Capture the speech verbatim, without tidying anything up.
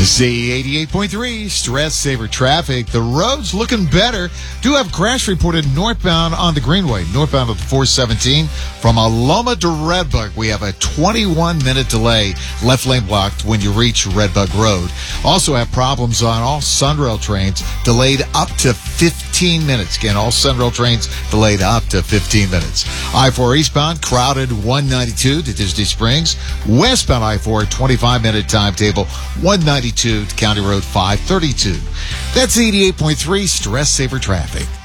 Z eighty-eight point three, Stress Saver Traffic. The road's looking better. Do have a crash reported northbound on the Greenway. Northbound of the four seventeen from Aloma to Redbug. We have a twenty-one minute delay. Left lane blocked when you reach Redbug Road. Also have problems on all Sunrail trains. Delayed up to fifteen minutes. Again, all Sunrail trains delayed up to fifteen minutes. I four eastbound, crowded one ninety-two to Disney Springs. Westbound I four, twenty-five minute timetable. one ninety-two to County Road five thirty-two. That's eighty-eight point three Stress Saver Traffic.